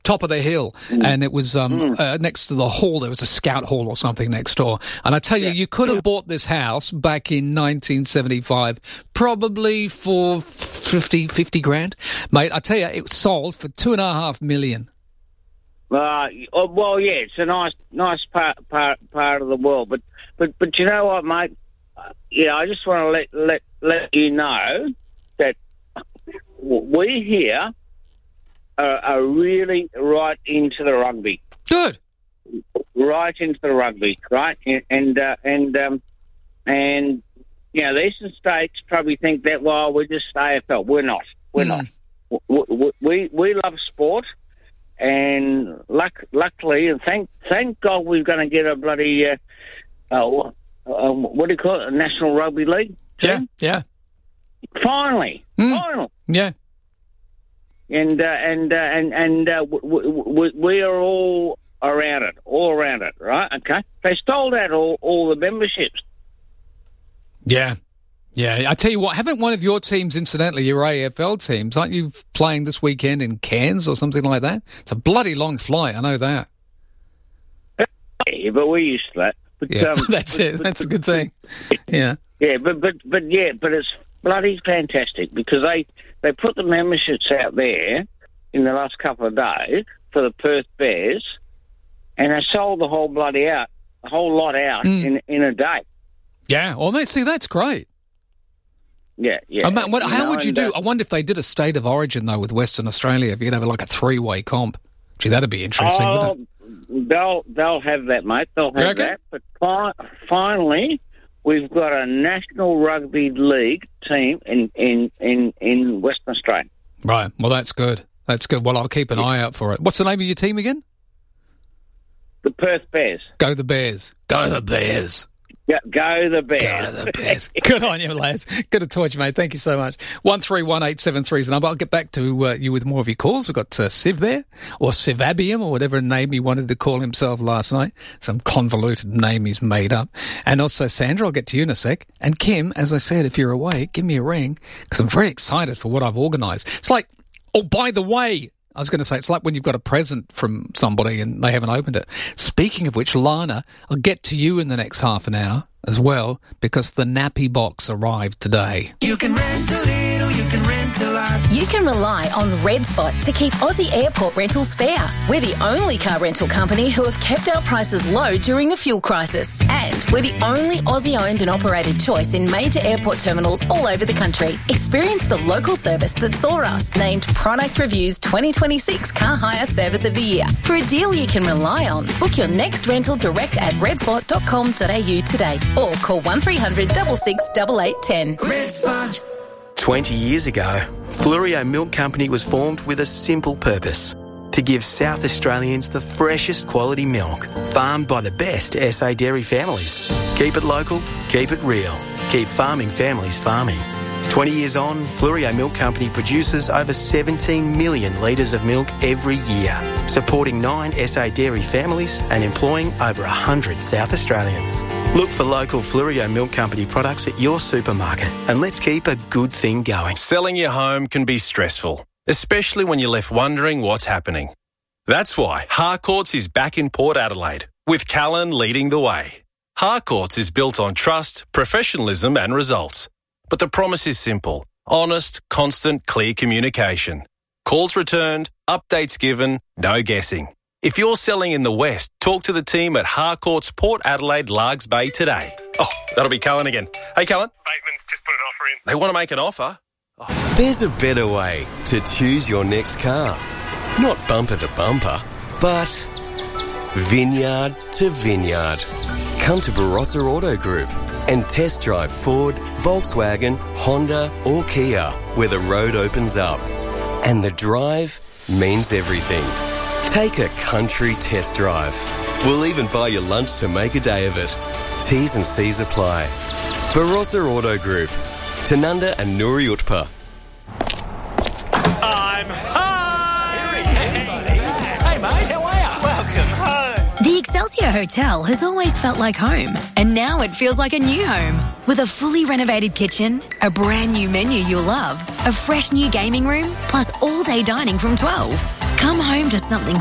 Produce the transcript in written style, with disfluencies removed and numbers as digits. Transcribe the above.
top of the hill, and it was next to the hall. There was a scout hall or something next door. And I tell you, you could have bought this house back in 1975 probably for 50 grand. Mate, I tell you, it sold for $2.5 million. Well, yeah, it's a nice part of the world. But you know what, mate? I just want to let you know that we here are really right into the rugby. Good. Right into the rugby, right? And the eastern states probably think that, well, we're just AFL. We're not. We're not. We love sport, and luckily, and thank God, we're going to get a bloody what do you call it? A National Rugby League team? Yeah. Finally. Yeah. And we are all around it, right? Okay. They stole out all the memberships. Yeah. I tell you what, haven't one of your teams, incidentally, your AFL teams, aren't you playing this weekend in Cairns or something like that? It's a bloody long flight, I know that. Yeah, but we're used to that. But, that's it. That's a good thing. Yeah. Yeah, but it's bloody fantastic because they put the memberships out there in the last couple of days for the Perth Bears, and they sold the whole lot out in a day. Yeah, well, that's great. Yeah. How would you do? I wonder if they did a state of origin though with Western Australia. If you could have like a 3-way comp, gee, that'd be interesting, wouldn't it? They'll have that, mate. They'll have that. But finally, we've got a National Rugby League team in Western Australia. Right. Well, that's good. That's good. Well, I'll keep an eye out for it. What's the name of your team again? The Perth Bears. Go the Bears. Go the Bears. Go the Bears. Go the Bears. Good on you, lads. Good to talk to you, mate. Thank you so much. 131873 is the number. I'll get back to you with more of your calls. We've got Siv there, or Sivabium, or whatever name he wanted to call himself last night. Some convoluted name he's made up. And also Sandra, I'll get to you in a sec. And Kim, as I said, if you're awake, give me a ring, because I'm very excited for what I've organised. It's like, oh, by the way, I was going to say, it's like when you've got a present from somebody and they haven't opened it. Speaking of which, Lana, I'll get to you in the next half an hour as well, because the nappy box arrived today. You can rent a little, you can rent a lot. You can rely on Red Spot to keep Aussie airport rentals fair. We're the only car rental company who have kept our prices low during the fuel crisis. And we're the only Aussie-owned and operated choice in major airport terminals all over the country. Experience the local service that saw us named Product Review's 2026 Car Hire Service of the Year. For a deal you can rely on, book your next rental direct at redspot.com.au today or call 1300 66 8810. Red Spot. 20 years ago, Fluorio Milk Company was formed with a simple purpose: to give South Australians the freshest quality milk, farmed by the best SA dairy families. Keep it local, keep it real, keep farming families farming. 20 years on, Fluorio Milk Company produces over 17 million litres of milk every year, supporting 9 SA dairy families and employing over 100 South Australians. Look for local Fluorio Milk Company products at your supermarket, and let's keep a good thing going. Selling your home can be stressful, especially when you're left wondering what's happening. That's why Harcourts is back in Port Adelaide, with Callan leading the way. Harcourts is built on trust, professionalism and results. But the promise is simple: honest, constant, clear communication. Calls returned, updates given, no guessing. If you're selling in the West, talk to the team at Harcourts Port Adelaide Largs Bay today. Oh, that'll be Callan again. Hey, Callan. Bateman's just put an offer in. They want to make an offer? Oh. There's a better way to choose your next car. Not bumper to bumper, but vineyard to vineyard. Come to Barossa Auto Group and test drive Ford, Volkswagen, Honda or Kia, where the road opens up. And the drive means everything. Take a country test drive. We'll even buy you lunch to make a day of it. T's and C's apply. Barossa Auto Group. Tanunda and Nuri Utpa. I'm home! Hey mate, how are you? Welcome home. The Excelsior Hotel has always felt like home, and now it feels like a new home. With a fully renovated kitchen, a brand new menu you'll love, a fresh new gaming room, plus all-day dining from 12. Come home to something